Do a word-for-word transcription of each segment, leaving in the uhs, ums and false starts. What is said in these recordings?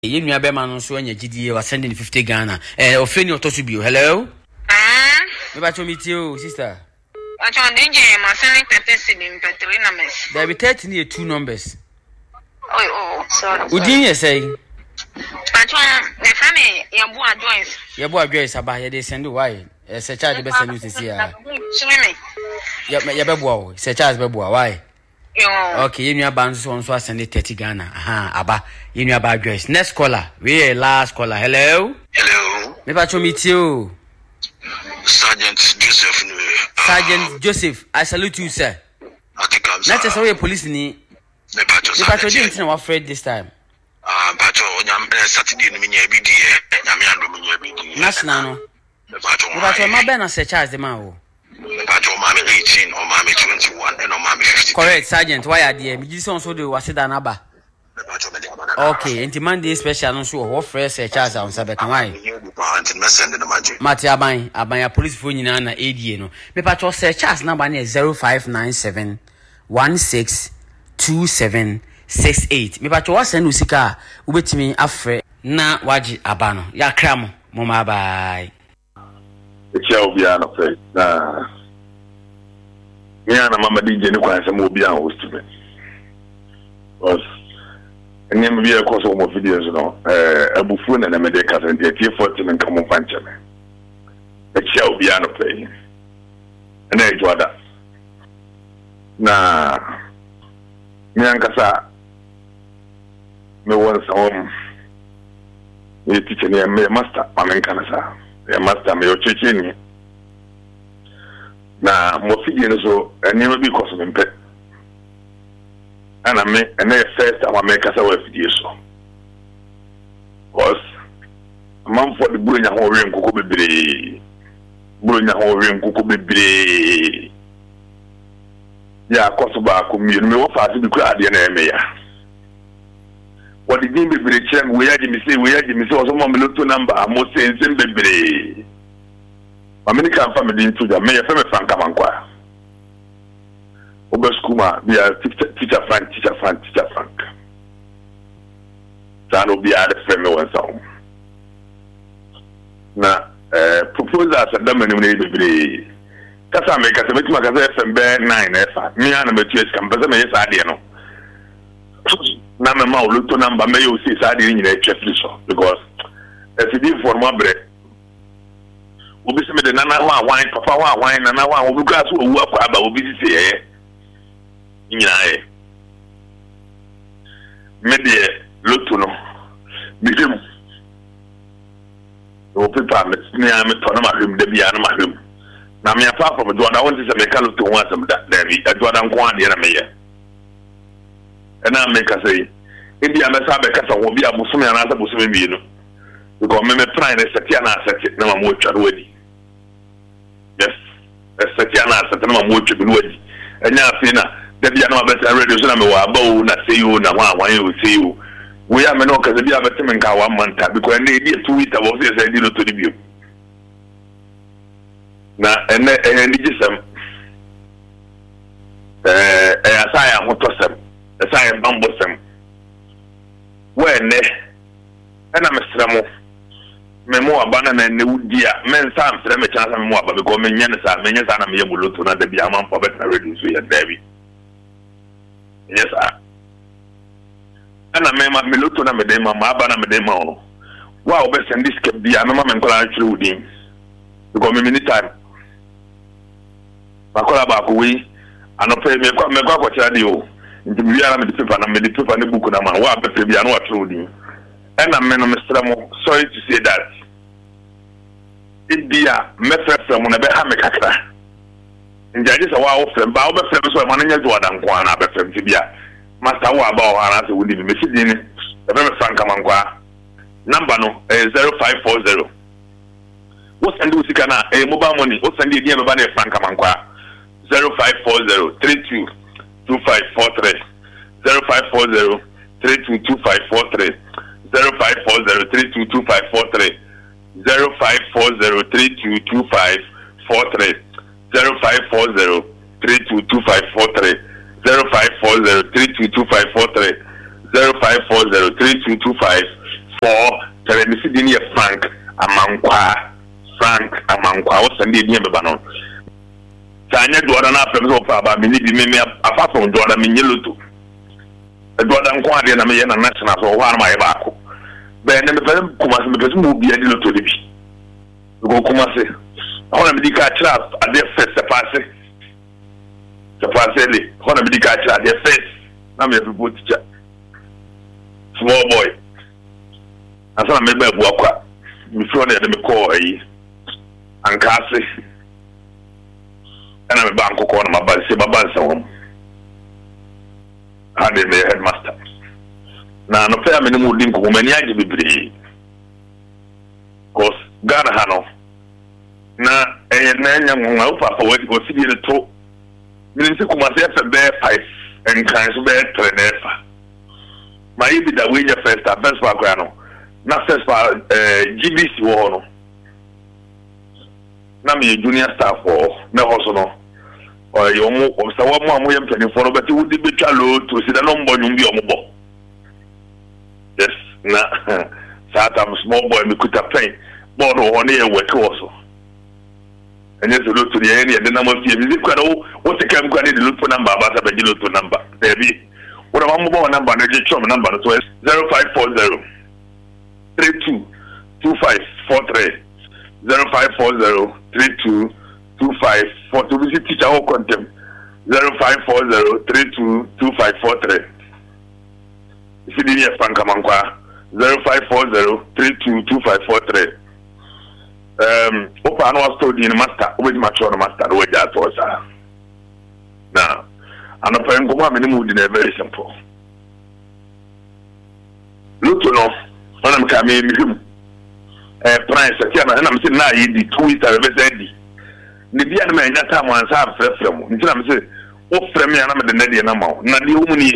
You know, be man so anya gidi was sending fifty Ghana. Eh, ofeni otosubio. Hello? Ah. Me ba to meet you, sister. I told D J my sending thirty cedis thirty numbers. There be thirty near two numbers. Oh, oh, sorry. Udin you say? I told the family your boy joins. Your boy Grace about they send you why? Eh, say charge the best news this year. Swimming. Yep, your bebo, say charge bebo, why? Yo. Okay, you know about so so send thirty Ghana. Aha, aba. You know about Grace. Next caller. We last caller. Hello? Hello. Me ba to meet you. Sergeant Joseph. Sergeant Joseph, I salute you, sir. I think I'm Not just a police ni. The patrol. The patrol didn't know afraid this time. Ah, patrol, Saturday, no mean every day. National no. The patrol. The patrol, my banner say charge the man. The patrol, mommy eighteen or mommy twenty-one and or mommy fifty. Correct, Sergeant. Why are there? Me just also do was it anaba. Okay, and Monday special no so what fresh say charge on Sabeka why? Mati aban aban police phone nyina na A D A no. Me patrol say charge number na zero five nine seven one six two seven six eight. Me patrol wa send usika ubetimi afre na waji abano. Ya kramo mo ma bye. Echa obi ana fe na me ana mama D J ni kwa se mo obi an host me. Was ene me bi e koso mo videos no eh abufu na na me de kasa de tie forty na kamo panche me. Echa obi ana fe. Ene e joda. Na me ankasa me won some me teacher ni me master amenkana sa. Ya master me ocheche ni na mo figi no so eni ma bi koso me mpe ana me ene first ama me kasa wa figi so cause man for the bunya ho we nkoko bebre bunya ho we nkoko bebre ya koso ba ko mi me wo fa se bi kura ade na eme ya what the game bebre chem we ya me say we ya me say so mo me loto number mo say nsen bebre American family into the me fa me franka mankwa obe skuma be a teacher frank teacher frank teacher frank tano be a the family one so na eh proposal as the man me bebre kasa me kasa me tuma kasa F M be nine efa me ana me tues kan beza me yesa ade no na me ma oloto number me yo say sa ade ni na chefly so because if you for my bread obi se me de nana wa wan papa wa wan nana wa obi gas wo wu akwa ba obi si eh nyina eh me de loto no bi dem o pepa me ni a me to na ma hwem de bia na ma hwem na me afa from do na won se me ka loto wa sam da da bi do da nko ade na me ye ena me ka sei ebi a me sa be ka sa wo bi abusum ya na sa busum mi no because me me try na setia na setia na ma mo twa do adi yes setia na setia na ma mo twa do adi enya afi na da bia na ma be say radio so na me wa ba o na say o na wa wan o say o we am no ka bia be me nka one month because na e two weeks abo say say di no to di bio na ene ene di gisem eh eh asaya hotosem asaya bambosem we ne ena mesramo memo abana na ne wudia men sa amfre me chance memo aba because me nya ne sa me nya sa na me yemuloto na da bia man for better radio so ya dabi yes ah ana me ma meloto na me de ma aba na me de ma ono wa obe send this ke bia na ma me nkola antwe udin because me minute time bakola ba ko wi anope me kwa me kwa kwa chadi o nti bia na me de paper na me de paper ne book na ma wa be bia na wa twe udin and I'm sorry to say that India Mefra when I be Hamekaka. And I just a wow from Bauber Fem so Mananya Jordan Kwana Befem Tibia. Master Waba answer with the message the very frank Mangua. Number no zero five four zero. What's and do Sikana a mobile money? What's and the name of a frank Mangua? Zero five four zero three two two five four three zero five four zero three two two five four three. Zero five four zero three two two five four three zero five four zero three two two five four three zero five four zero three two two five four three zero five four zero three two two five four three zero five four zero three two two five me see the near Frank Amankwa Frank Amankwa what's the name of Banon Tanya Jordan after so far about me me apart from Jordan me yellow to Jordan Kwadi and American national so one my back ben me pem kuma se me mu bia di loto de bi go kuma se ona me di ka chira ade first se passe se passe le ona me di ka chira ade first na me people teacher small boy asa me be bu akwa me fro na de me call yi ankase ana me banko ko na mabal se mabal sa won ade me headmaster na no fa me no din ko mani age bebre cause Ghana hano na eh na nya nwa ufa fa wadi o sibi le to mi nse kuma se fa be five en kan so be three nefa ma yibi da we nya first first pa kwa no na first pa eh G B C wo no na me junior staff wo na hoso no o yo mo o sa wa mo amoye mpani fo no beti wudi betwa lo to si da no mbo nyum bi o mo bo yes na sata small boy me kuta pen board o ne e work also enye so lo to the area de na mo fie mi kwa no wo te kam kwa ne de lo to number ba sa be lo to number there be wo na mo bo number na je chom number to zero five four zero three two two five four three zero five four zero three two two five four to visit teacher or contempt zero five four zero three two two five four three. If you need Frank Amankwa zero five four zero three two two five four three. Um, Opa no study in master, we mature master, we just was now. And a friend go many mood in a very simple. Look to know when I'm coming him. A price at Yana, and I'm saying now you the two weeks I represent. The dear man that time once I have fresh from until I'm saying, oh, from me, and I'm the Nady and I'm out. Not the woman.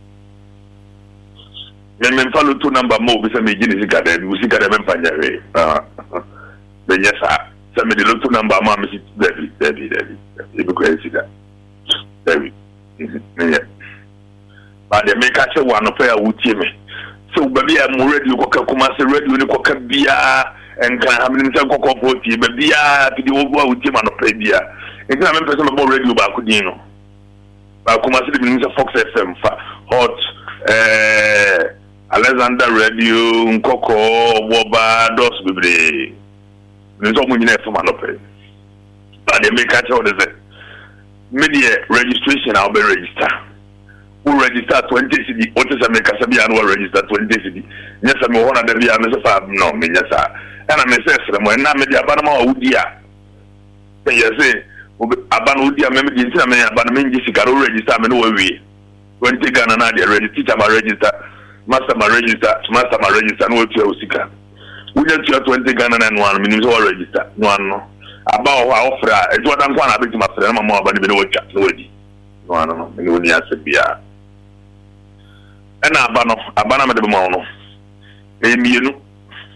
When men follow two number more, we say, Guinness garden, we see garden Panya. Ah, then yes, sir. Send me the little number, Mamma, Debbie, Debbie, Debbie. You can see that. Debbie. But they make us one of our wood team. So, baby, I'm ready to cook a commercial ready to cook a beer. And can have been some cocoa forty, but be a to the over team and a play beer. And I'm a person about radio back with you know. But come as the Fox F M hot Alexander Radio, Coco, Woba, Dos Bibre. There's all women from an opera. But they make catch all the media registration, I'll be registered. Who register twenty C D, what is a make a Sabi annual register twenty C D? Yes, I'm one of the Via Mesa, no, yes, sir. And I'm a sister, when I'm a Abanama Udia. You say, Aban Udia, maybe in some Abanam Jessica, register, and away. When take an idea, register, my register, master, my register, master, my register, and what you are. We just have twenty Ghana and one minute or register. No, no. About our offer, it's what I'm going to be to my friend, Mamma, but even what you're already. No, no, no, no, no, no, and Abano, Abanama de Mono. Maybe you know.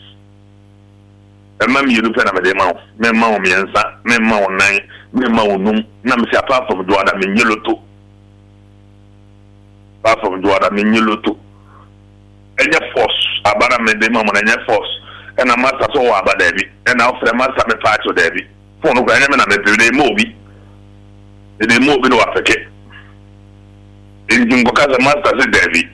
And mammy, you look at them, Memma, me and Sa, Memma, nine, Memma, no, Namsi, apart from Duada, mean yellow too. Apart from Duada, mean yellow too. And your force, Abana made the mamma and your force, and a master so about Debbie, and after a master me part to Debbie. For no granny and a day movie. They move in Africa. In Jumboka's master said Debbie.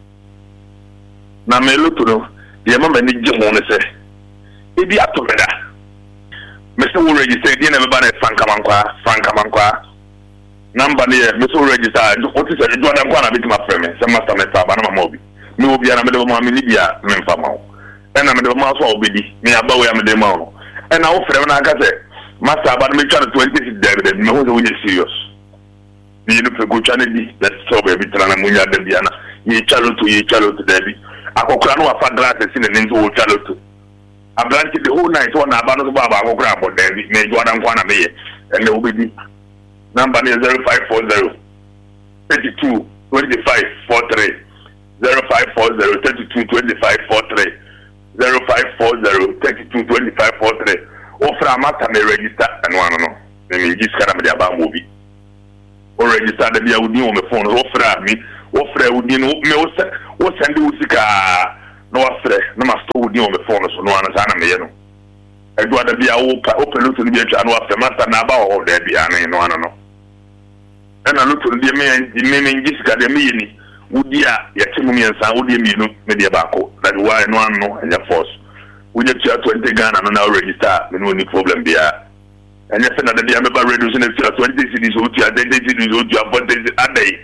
Na me look to know, the mamma need you want to say. Maybe up to that. Mister Will register, you never ban a Frank Amankwa, Frank Amankwa. Number near Mister Will register, what is it? You want to be my friend, some master Meta, Banama Mobi. Me will be an Amadou Mamma, Memfamo. And I'm the mouse will be me about where I'm the mono. And now, for I got it, Master, but me trying to twenty David, no one is serious. You look for good channel, let's solve every time I'm with Debiana. You chalo to ye chalo to Debbie. I go crown of a glass and in into chalo to. I planted the whole night one about Baba or grab or David, made one and one of me, and there will be number zero five four zero thirty two twenty five four three zero five four zero thirty two twenty five four three zero five four zero thirty two twenty five four three. Offer a matter may register and one no. Then you just can't be about movie. Or register the be a would on the phone, offer me, offer would you know, me, what send you no after no master di o me phone so no ana sa na me ye no Eduardo bia wo pa o pelo to ni bia twa no after master na ba o da bia na no ana no ana no to ndi me me me ngisika de me yini wudi a ya timu miensa wudi mienu me de ba ko that why no ano anya force wudi tia twenty Ghana no na register me no ni problem bia anya fe na de bia me ba reduce na tia twenty cedis o tia ten cedis o tia forty adai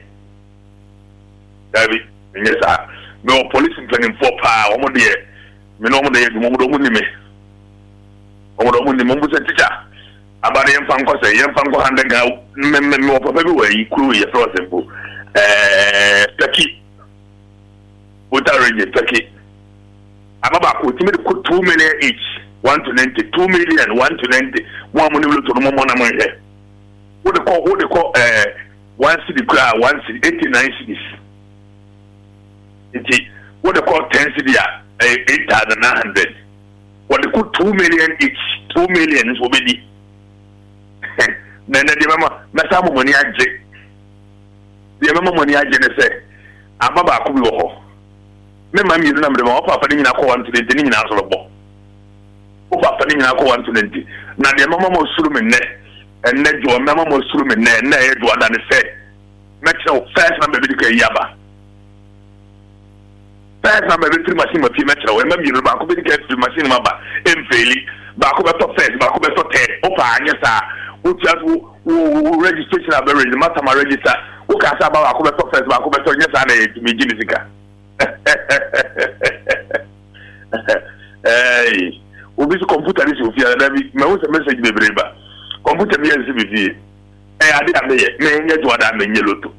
dabi nya sa me o police planning for pa o mo de me no mo de mo do mo ni me o mo do mo ni mo bu se teacher abare yem fan ko se yem fan ko hande ga me me me o papa bi wa yi kuru ye fro simple eh Turkey Buta range Turkey ababa ko timi ko two million each one to ninety two million one to ninety mo mo ni lo to mo mo na mo he wo de ko wo de ko eh one city kra one city eighty-nine cities iti wo de ko ten city a eight thousand nine hundred wo de ko two million each two million so be di na na de mama na sa mo ni agye de mama mo ni agye ne se ababa ko bi wo ho me ma mi na me ma ofa fa ni nyina ko one to ninety ni nyina so bo ofa fa ni nyina ko one to ninety na de mama mo suru me ne enne jo mama mo suru me ne na e do ada ne se me tell first number bi ka yaba first number bi three machine ma fi me tell we ma mi ba ko bi ka three machine ma ba em faili ba ko be to first ba ko be to third ofa anya sa o just o registration a be register matter ma register o ka sa ba ko be to first ba ko be to nya sa na e mi gini sika hey obi so computer ni so fi ada bi me wo se message be breba computer mi yansi bi fi eh ade ade me nya jo ada me nya loto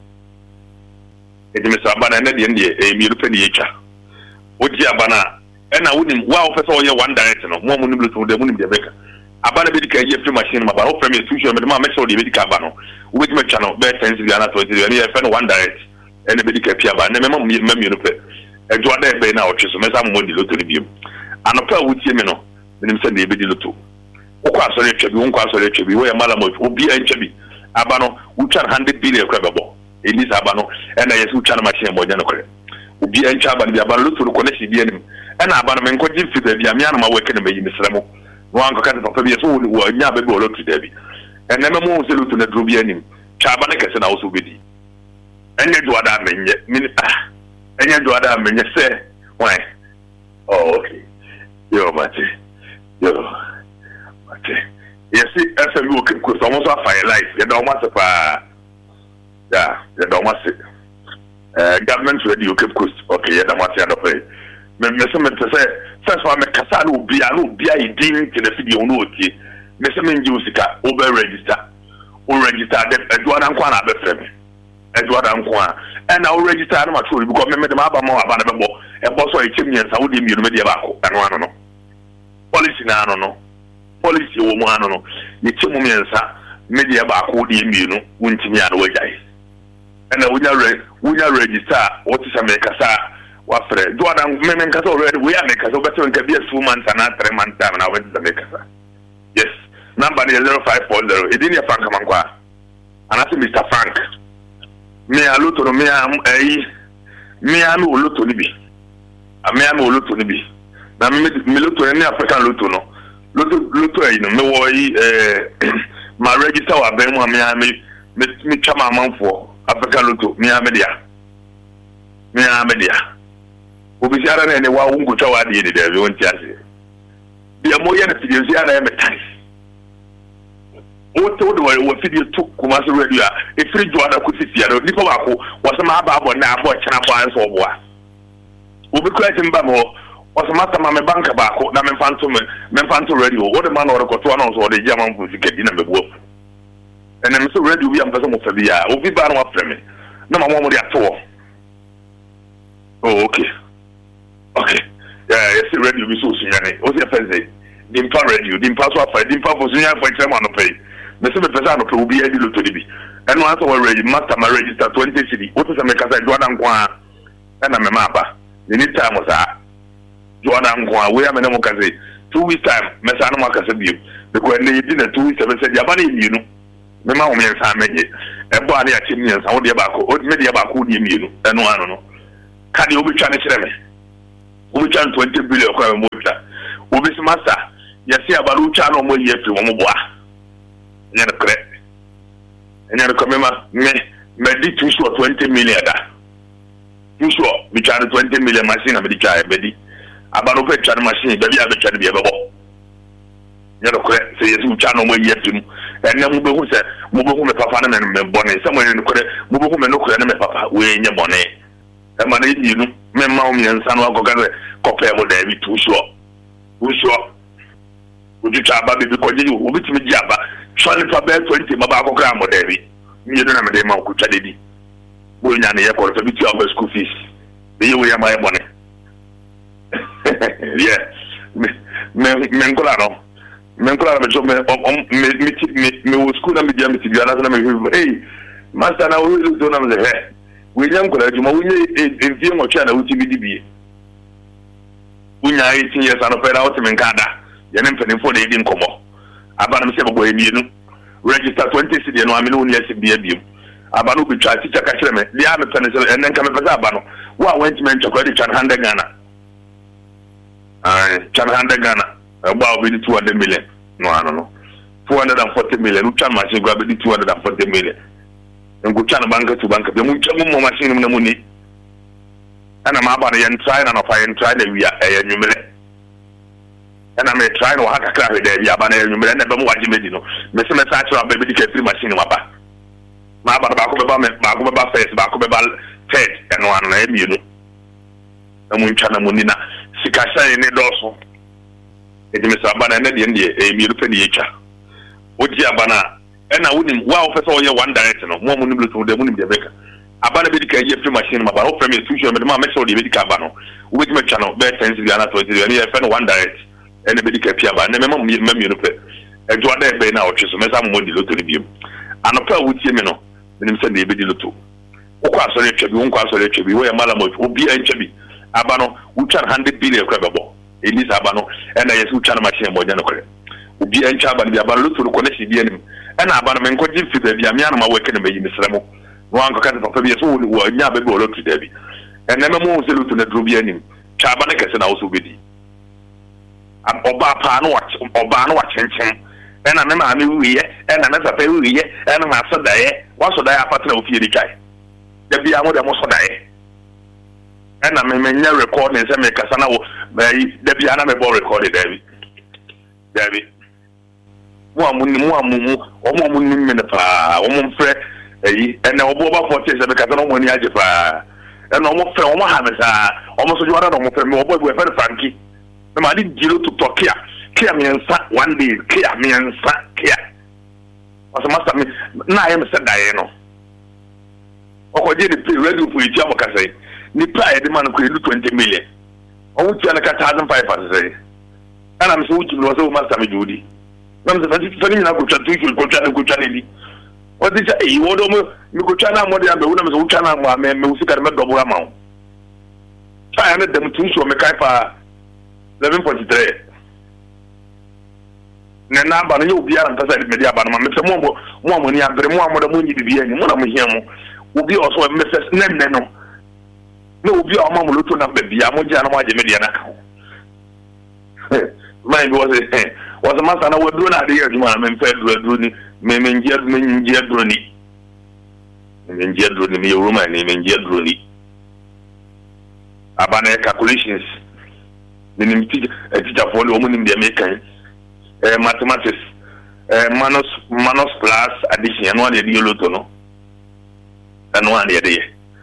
e di me sa bana na de ndi e mi rupe ni etwa o ji abana e na woni wa o pese o ye one direct no mo mo ni loto de mo ni de beka abana be di ka ye free machine ma ba o frame institution me de ma me so de be di ka ba no wo ti me twa no be ten cedi ana twenty cedi ni e fe no one direct ene be di ka pia ba ne me ma me mi rupe e jo ada be na o twe so me sa mo di loto ni bi anopa wutie me no menim se na ebe di loto okwa asore twa bi wonko asore twa bi wo ya mala mo obi antwa bi aba no wucha one hundred billion kwa bebo elisa aba no e na yesu wucha na machine mo nya no kore obi antwa aba bi aba loto ko na sidi anim e na aba no men ko ji fi da bi amia na ma wo ke na meyi misremo no anko ka ta bi yesu wo nya ba bi wo loto da bi e na me mo se loto na dro bi anim cha aba na kese na wo so bedi enye do ada menye min ah enye do ada menye se why oh okay yo mate yo mate yesi F M U ko so mo so afire life ya do mo se pa ya ya do mo se eh government radio Cape Coast okay ya da mo se adope me me se me se se so me kasa no bia no bia idin te na video no otie me se me nji usika o be register o register de eduada nkwa na be frem eduada nkwa and I register no mature because me me de ma ba ma ba na be bo e bo so e chim nyensa wo de mienu me de ba ko eno ano no policy na ano no policy wo mu ano no ye chim mu nyensa me de ba ko de mienu wuntimi ano wajai and I wunya re wunya register what is America sa wa fre do ada me me nkasa already we America so better nka be two months and three months time na we America sa yes number is zero five four zero edini ya Frank mankwa anase Mister Frank me aloto no me am eh me am oloto ni bi me am oloto ni bi na me me loto ni African loto no loto loto eh no me wo yi eh ma register wa ben mu me am me me chama manfo African loto me am dia me am dia obi siara na ne wa wungu tawa de de de won ti ase bia mo ye na fidie siara e metai o to do wo fidie to kuma so radio a e free jo ada ko sifia do nipa ba ko wo se ma ba abo na abo chena bo anso bo a obi ko ati mba mo wo se ma sama me banka ba ko na me fanto me me fanto radio wo de man wo ko to na so de jama mfu sikedi na me bo ene me so radio bi am pese mo fa bia obi ba na wa frame na ma mo mo de ato oh okay okay yeah yes radio bi so sunyane o se feze dimpa radio dimpa so afa dimpa fo sunya fo chema no pay me se me pesa no ko bi edi loto di bi eno aso we ready master ma register twenty cedi o to se me kasa do adan kwa na me ma ba ni time sa do adan kwa we am na mo kase two weeks time me sa no mo kase bi because ne di na two weeks se se ya ba na emi no me ma o me sa meje e bo ani a chim ni sa wo de ba ko o me de ba ko di emi no eno ano no ka de obi twa ne kire me obi twa twenty billion kwa mo master yesi abaru cha no mo yefi mo boa nya no kre nya no komema me me di two sure twenty million da two sure bi cha twenty million machine na me di cha be di abaru pe cha machine be bi abe cha bi e be bo nya no kre se yesi cha no mo yefi mu enne mu be hu se mu be hu me papa na me bone se mo no kre mu be hu me no kre na me papa we nya bone e ma na yi nu me ma o mi nsa no agoga no kope mo da bi two sure two sure uju chaba bibi koje yu ubiti mi jaba swali fa be twenty maba akokra mo da bi mi yedo na me de ma ku twade di bo nya ne ye ko fa biti over school fees be ye we ya ma ye bone yeah me me me ngola no me ngola be jo me me me me wo school na me dia me ti bia na na me hey master na wo do na me he we nya ngola ju ma wo nye e vie mo cha na wo ti bi di bi unya eighteen years ano pera wo ti me nkada ye ne mpene fo de di nkomo aba na se bobo emienu register twenty cedi no amene woni ase bia biem aba no betwa teacher ka kire me dia me pene se enen ka me pesa aba no wa went men chakwa di chan hande Ghana ah chan hande Ghana ba obi di two hundred million no ano no four hundred forty million u chan machine gwa be di two hundred forty million ngu chan banka to banka be mu chamu mo machine mu na mu ni ana ma aba na yen try na no fa yen try na wi e nyumere and I'm trying to hack a crack with the Yabana and never watch me. No, Mister Messatra, baby, the free machine. My Bakuba, Bakuba face, Bakuba Ted, and one name, you know. And we channel Munina, Sikasa in it also. It is Mister Abana and the India, a European nature. What Yabana, and I wouldn't, wow, for all your one direction of one moon to the moon in the Becca. Abana be the free machine, but all from your future, but my message will be the cabano. Which my channel, best sense, the anatomy, and one direct. Anybody can appear, but never me, you know, a Jordan Bay now, which is a message more to the view. And a pair with you, know, then send the video to. Oquaso, one quaso, we were a malamot, who be a chubby. Abano, which are hundred billion crabable. It is Abano, and I assume China machine more than a correct. Who be a chab and the Abano to connect the enemy. And Abano, and continue to the Yamana working in the Slamo. One can for years old who are never go to Debbie. And never more salute to the Drubianim. Chabanacas and also with it. Oba pa no watch oba no watch nchen e na me ma me wiye e na me papa wiye e na ma so dae wa so dae apatna ofie di kai da bia mo da mo so dae e na me me nya recording se me kasa na wo da bia na me bo record da bi da bi mo amunni mo amumu o mo amunni me na pa o mo mfre eyi e na obo ba forty se me kasa no mo ni age pa e na o mo fre o mo ha me sa o mo so jwara no mo fre me obo e fe Frankie I did zero to talk here. Care me and sat one day, care me and sat care. As a master, now I am said Diano. Or did the ready for each other? Can say, Nipa, the man who could do twenty million. I would tell a thousand five hundred say. And I'm so much was so master Judy. I'm the funny enough to you could try to go channel. What did you say? You would almost you could channel more than the woman who channel my man, music and double amount. I had them to show me Kaipa. eleven point three. Nena ba no you bia na pesa media ba no me se mo mo mo ni abere mo amoda mo ni bibia ni mo na mo hia mo obi also me se nenne no no obi o ma mo loto na bibia mo ja na mo age media na ka my was eh was master na we do na de aduma me mfa duro ni me me ngia me ngia duro ni me ngia duro ni me Roma ni me ngia duro ni abana calculations nim teacher teacher for the woman in the American eh mathematics eh minus minus plus addition no dey dey loto no and one dey dey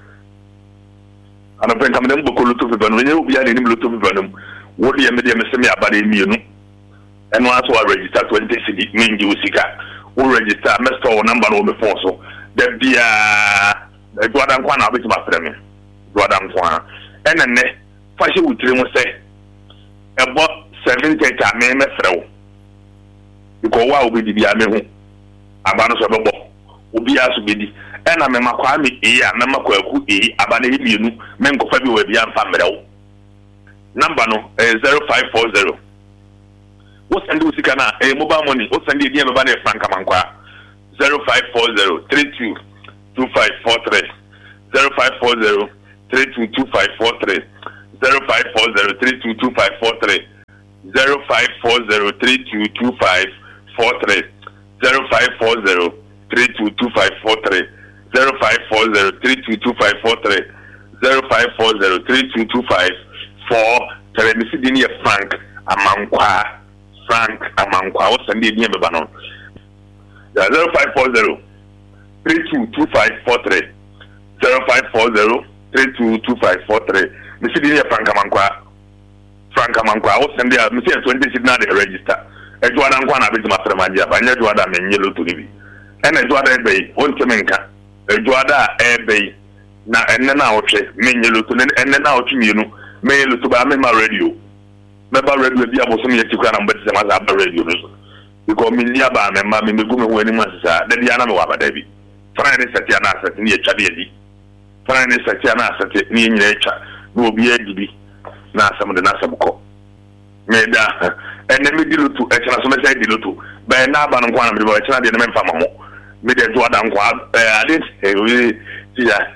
ana pen kam dem boko loto pe banu nyu bia dey nim loto pe banu wo dey me dey me se me abade mienu and one so register twenty cedi menji usika wo register me store number no me phone so da bia e do adan kwa na be ti ma frɛ me do adan kwa enene fa hye wutire mo se about seven thirty a me me frɛ wo because wa obi di bia me ho aba no so bebo obi aso be di e na me makwa me e a me makwa aku e aba na ebienu me nkofa bi wa bia mfa mrɛ wo number no eh zero five four zero wo send wo sika na eh mobile money wo send e dia me ba na franka mankwa zero five four zero three two two five four three zero five four zero three two two five four three zero five four zero three two two five four three zero five four zero three two two five four three zero five four zero three two two five four three zero five four zero three two two five four three zero five four zero three two two five four three. Mister Dini Frank Amankwa Frank Amankwa. What's the name of Banon? Zero five four zero three two two five four three zero five four zero three two two five four three. Mister Dini Frank Amankwa Frank Amankwa. What's the name? Mister Twenty six now they register. Ejuada nkwana beti mafremadia ba nya juada menyelo to nibi ena juada ebe ontemenka ejuada ebe na enne na otwe menyelo to enne na otwe mienu menyelo to ba me ma radio me ba radio bi aboso me yetikwa na mbeti ma za ba radio no because me nia ba me ma me megu me wani masisa da dia na me wa ba da bi fana ne sati na asati ne etwa de di fana ne sati na asati ne nyina etwa no obi edibi na asam de na asam ko meda enemi dilutu echana so message dilutu ba na aba no kwa na me ba echana de me mfa mamo me de to ada nkwa eh ade eh ya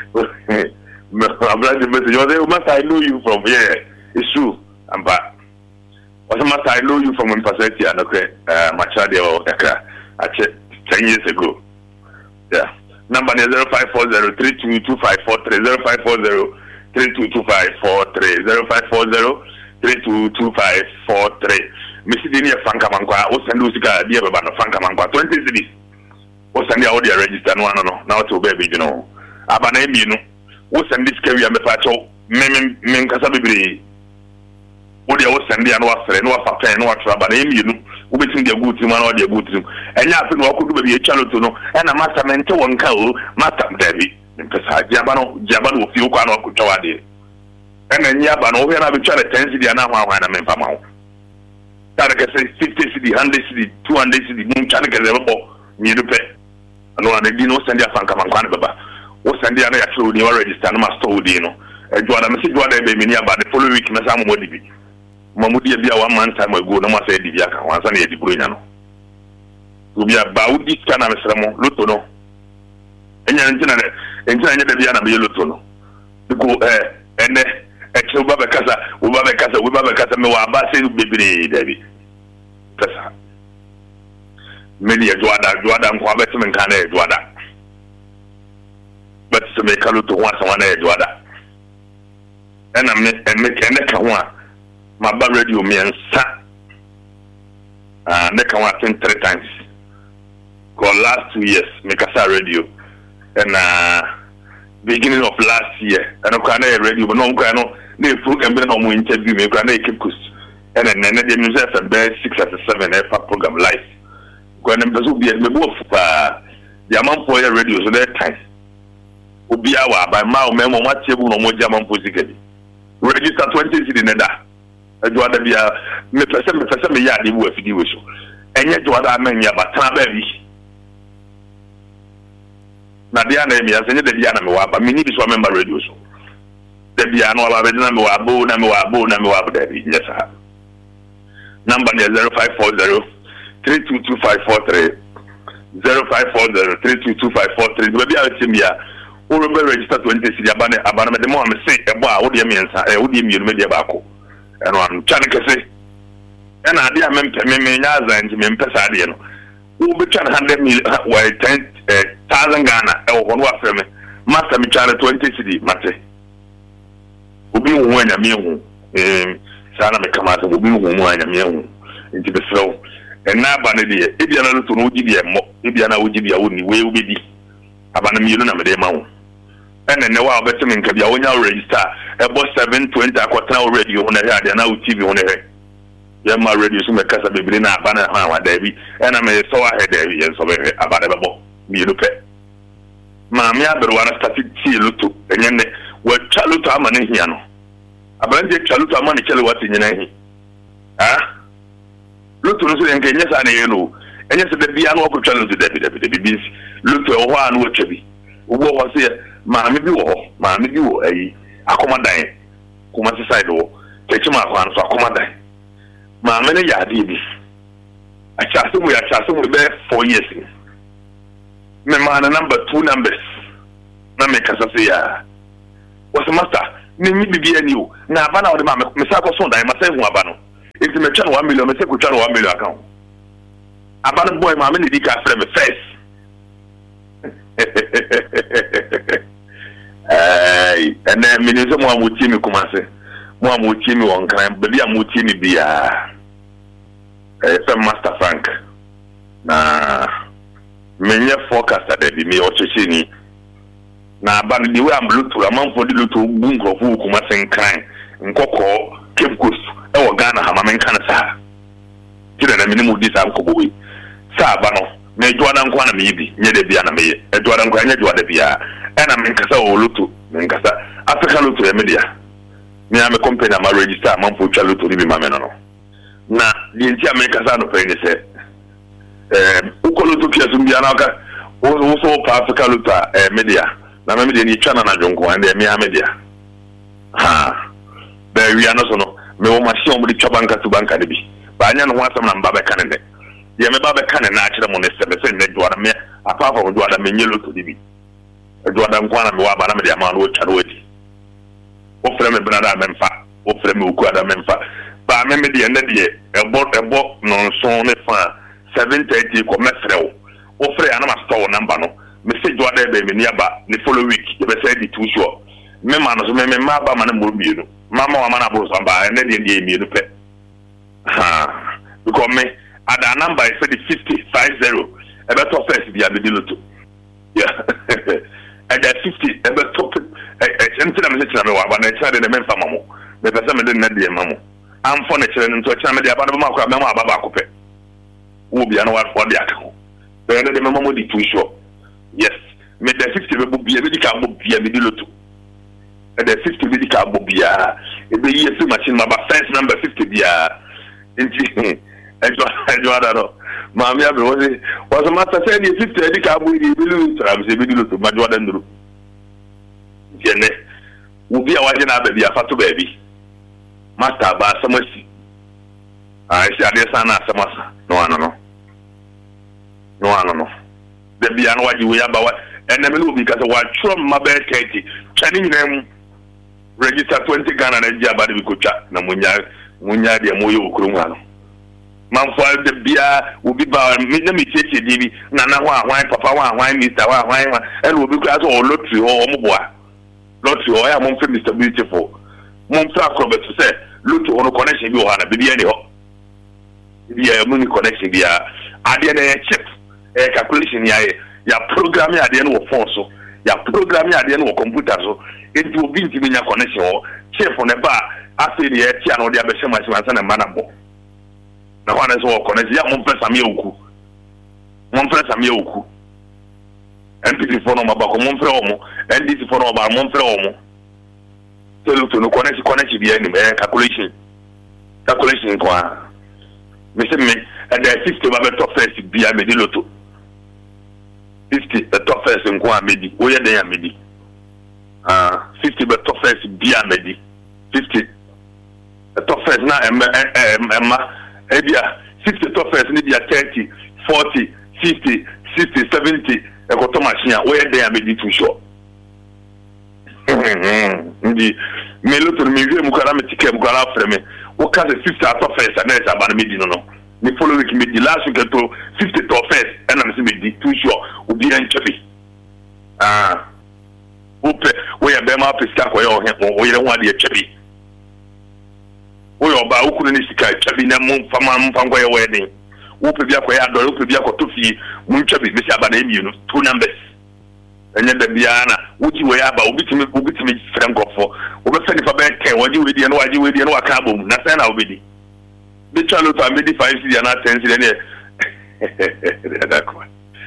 me abla de message you must I know you from here. It's true I'm back. What must I know you from Impaseti and okay uh machade or ekra ache ten years ago. Yeah, number zero five four zero three two two five four three zero five four zero three two two five four three zero five four zero three two two five four three. Mister Dini Frank Amankwa, o send usika dia baba no Frank Amankwa twenty cities. O send dia audio register no no no. Na to baby you know. Aba na emi no. O send this carry am pa cho me me me nkasa bebre. O dia o send dia no afre no afa no atra aba na emi no. O betin dia good man o dia good. Enya afi no akodu baby e chalo to no. E na master mente wonka o master David. Nkasa dia ba no dia ba no fi o kwa no akotwa wade. And then Yaba, no, we have a child at ten city and now I am in Pamau. Taraka say fifty city, one hundred city, two hundred city, Moon Chanika, near the pet. And one of the Dino Sandia Fankaman Baba. O Sandia actually never register, no master Dino. And you are a message what I baby near about the following week, Masamo Modibi. Mamudi be one man time ago, no more say Diaka, once I the Bruno. To be about this kind of Samo, Lutono. And you're in the Diana Lutono. To go, eh, and eh. Echo Baba Casa, Ubaba Casa, Ubaba Casa, Moa Bassi, Bibi, Debbie. Casa. Many a Duada, Duada, and Quabetum and Cane, Duada. But to make a little once one a Duada. And I make and make a neck one. My bar radio me and sa. Uh, neck one three times. For last two years, make a sa radio. And uh, beginning of last year, and I can't radio, but no, I know. They program no more interview me gonna keep kus and then the music at best six at seven F program live. When I'm supposed to be at the wolf the amount for your radio so that time. Ubi hour by Mao Memo what table no more German position. Register twenty city neda. I do other be a me person me person me yard the wolf the wish. And yet what I mean ya but baby. Na dia na me asenye de dia na me wa ba me need to remember radio so. Debbie, I know about the number of bone, number of bone, number of Debbie. Yes, sir. Number zero five four zero three two two five four three zero five four zero three two two five four three. Maybe I'll see me. Who remember register twenty city abane abane the more I say a boy, what do you mean, sir? What do you mean, media bako? And one trying to say, and I dear member, me Yaza and Jimmy Pesadiano. Who be trying to hundred million, why ten thousand Ghana or one what for me? Master me trying twenty city, Mate. Ubi wanya mihu eh sana me kamata ubi wanya mihu nti be slow ena ba ne de e bia na to no ugidi e mo e bia na ugidi a woni we ubedi abana mielu na me de ma wo ene ne wa obetime nka bia wonya register e bo seven twenty akwata radio ho na he ade na u T V ho na he ya ma radio so me kasa bebre na abana ha wa da bi ena me so wa he da bi en so be abana be bo mielu pe ma me aberu wa na start ti luto enye ne wa chaluto amane hia no abanje chaluto amane chele wati nyina hi ah luto no so enke nyesa na yelo enye se de bia no ko chaluto de de de bi luto o ho anu otwabi ubo ho se ma me bi wo ma me bi wo ayi akomadan kuma se side wo techima ko an so akomadan ma me ne ya de bi acha so mu ya acha so mu be four years me ma na number two numbers na me kasa se ya was master ni ni bibi ani o na aba na o de ma me sa ko so dan ma sa hu aba no e into me channel one million, me say ku channel one million account. About the boy, my many did frame me first. Hey, and then me some one would see me come and say, one would see me one crime, but I'm would see me be a some Master Frank. Nah, many forecast that they me or Chini. Now, but the way I'm Bluetooth, I'm on for the little boom of who come and crime, and Coco, Cape Coast, or Ghana, Hamaman Canasa. Children, a minimum this I'm Kobe. Sabano, may Jordan Kwana maybe, near the Biana May, a Jordan Kwana Jordan Bia, and I'm in Casa or Lutu, Minkasa, Africa Lutu, Emilia. Me, I'm a company, I'm a register, I'm for Chalu to live in my menor. Now, the entire Minkasano Penny said, Ukolutu Kiasumbianaka, also Africa Luta, Media, Namadi, the Chana Jonko, and the Mia Media. Ha, there we are not so no, me my son with the Chabanka to Banka Debi, but I know what some number Canada. Ya me ba be kan na akire mo ne se be se ne duada me apa fa duada me nyelo to dibi duada nkwa na me wa ba na me dia ma no tware wadi o frɛ me brada memfa o frɛ me oku ada memfa ba me me dia na die ebo ebo no so ne fa seven thirty ko me frɛ o o frɛ ana ma store number no me se duada be me ni aba ne follow week e be say di too sure me ma no so me me ma ba ma na mo bi no mama wa ma na bo so ba ne die die mi no pe ha because me at the number is fifty five zero. About top first be a bidiloto. Yeah. At that fifty, about top. Until I'm saying I'm one. I tried in the men for mamu. The person didn't need the mamu. I'm furniture and to a channel about the mark of Mama Babacope. Who be an award for the account. Then the mamu di too sure. Yes. Made the fifty will be a medical book be a bidiloto. At the fifty medical book be a. It be years too much in my first number fifty be a. Eduardo, Mammy, was a master said if it's a cabo, you lose, I'm saying, to my Jordan. Jenny will be a watching up baby, a fat baby. Master, but some mercy. I said, there's an answer, master. No, I don't know. No, I don't know. There be an what you will about, and then will because of what Trump, my bad Katie, Chinese them register twenty Ghana and a jabba, we could chat, Namunya, Munya, the Moyo Krumano. Man for the beer will be bound, let me take it, Divi, Nana, wine, Papa, wine, Mister Wine, and will be class or lottery or Moboa. Lottery or I'm for Mister Beautiful. Montra Robert to say, look to one connection you have a video. Be a money connection here. I didn't check a calculation here. Your programming at the end of phone, so your programming at the end of computer, so it will be in your connection or check on the bar. I say the channel, the Abeshama and Manabo. Na kwa neso connect ya mon pesa mi oku mon pesa mi oku N P P for no mabako mon frɛ omo N D C for no ba mon frɛ omo so look to no connect connect bi any calculation calculation kwa me say me and the fifty ba be top first bi a me di loto fifty the top first nkwa me di wo ye den ya me di ah fifty be top first bi a me di fifty the top first na em em Ebia sixty top first need ya thirty, forty, fifty, sixty, seventy. E ko to machine where dey am be too sure. Ndi me loto me wie mu kara me tike mu kara frɛ me. Wo ka se fifty top first and then aba me di no no. Me follow week me di last week to fifty top first and am se me di too sure. Obi en chebi. Ah. Ope we ya be ma pesa ko ye o he o ye ho ade chebi. Oyo ba ukuru ni sika chabi na mu fama mpango ye wedding wo pe bia ko ya do wo pe bia ko to fi mu chabi be sia ba na emi no two numbers enye da bia na wuji we ya ba obitimi obitimi frankofo wo be fe ni fa be ten waji we di no waji we di no aka bom na say na obedi be chalo to amedi five cedi na ten cedi ne da ko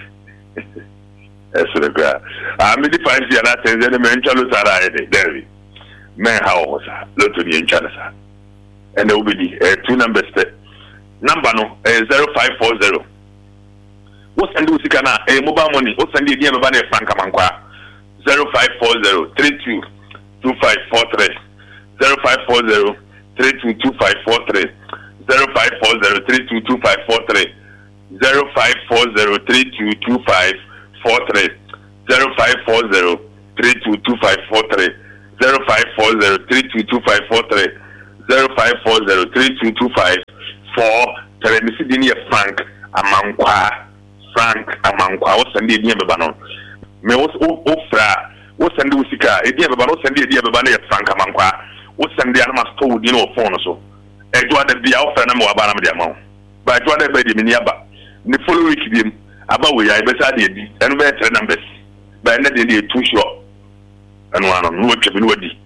eso le gra amedi five cedi na ten cedi me chalo sara ede there men ha o sa lo to ni enchana sa and there will be uh, two numbers. Number no uh, zero five four zero. What's and do sikana a mobile money? What's and the idea of a frank amankwa? Zero five four zero three two two five four three zero five four zero three two two five four three zero five four zero three two two five four three zero five four zero three two two five four three zero five four zero three two two five four three zero five four zero three two two five four three zero five four zero three two two five four tell me see the Frank Amankwa Frank Amankwa what send the idea beba me was ofra what send the usika idea beba no send the idea beba na Frank Amankwa what send the animal store di no phone so edwa da bia ofra na me waba na me dia ma ba edwa da ba di me ni aba ni follow week di aba we ya be sa de di eno be three numbers ba na de de too sure eno ano no we twebe no wadi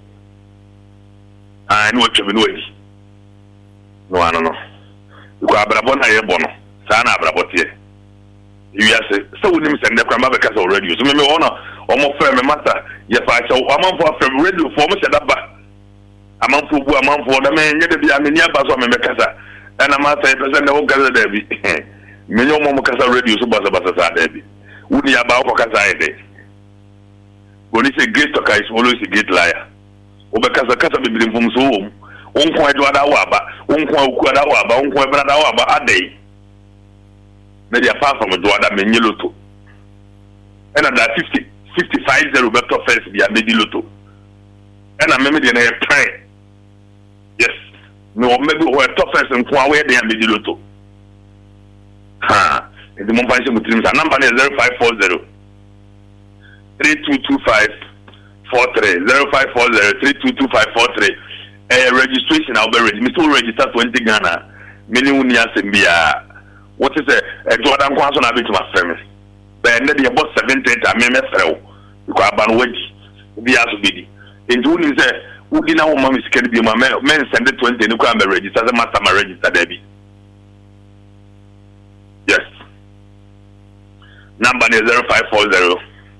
ah no we twebe no wadi no ano no ko abrabo na ye bono sa na abrabo tie you say so we nim send the cramba be kasa radio so me me wona omo frɛ me master ye fa cha amanfo frɛ radio for mo se da ba amanfo bu amanfo da me nye de bia me ni aba so me me kasa ana ma say person na wo kasa da bi me nyo mo kasa radio so basa basa sa da bi wudi aba ko kasa ide boni se great talker is always a great liar obe kasa kasa be bi mfum so wo onko edo ada wa ba onko aku ada wa ba onko ebra da wa ba adai na dia far from do ada menye loto ena da fifty fifty-five zero better first dia be di loto ena me me dia na pray yes no me be o top first nko awe dia be di loto ha ndi mo panse mutrim sa number is zero five four zero three two two five four three zero five four zero three two two five four three eh registration I'll be ready me to register twenty Ghana many uni asembia what is a Jordan Kwanso na bit my friend be na dey about seventy I me me frɛ because aban waji bi aso bidi nti uni say udi na wo ma me sika bi ma men send twenty ni ko am register say master ma register there bi yes number is zero five four zero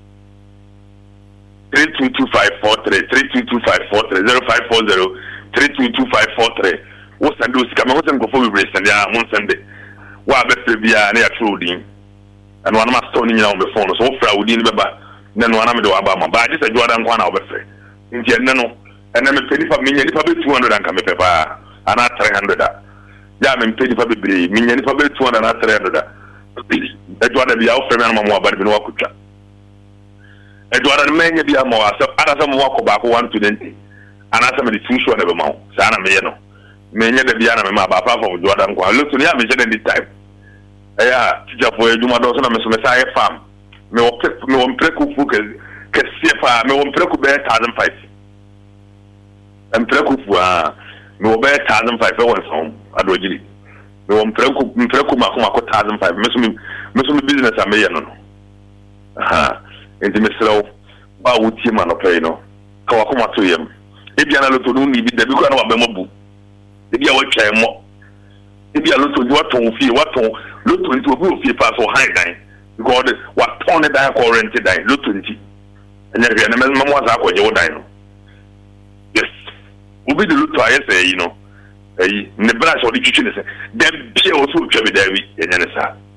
three two two five four three three two two five four three zero five four zero three two two five four three wo send us kama wo send go for we send ya mo send wa be fe bia na ya true din and one ma store ni nyina on be phone so wo fra wo din be ba na no na me de wa ba ma ba ji se Jordan kwa na wo be fe nti enne no enne me peni fa me nyani fa be two hundred and ka me pe ba ana three hundred ya me peni fa be bre me nyani fa be two hundred and three hundred e Jordan bia wo fra me na mo ba de no wa kutwa Edward menye bia mo asa ada sa mo wakoba ko one twenty ana sa me two sure na be ma sa na me ye no menye de bia na me ma ba fa for Jordan ko look to ya me je the time eya tija for eduma do so na me so me sa ye farm me wo me wo preku fu ke ke sefa me wo preku be one thousand five em preku fu a me wo be one thousand five e won so adojiri me wo preku me preku ma ko ma ko one thousand five me so me me so me business am ye no no aha enti mesrawo ba wutie ma no pay no ka wa koma to yam e bia na loto no ni bi da bi ko na wa be mabu e bia wa twan mo e bia loto di wa ton fie wa ton loto nti obi ofie pa so high dan because wa ton dan ko rent dan loto nti enya bia na me mo wa za ko je wo dan no yes obi de loto aye say you know eh ne branch o di chichi ne say dem bia o so twa be da wi enya ne sa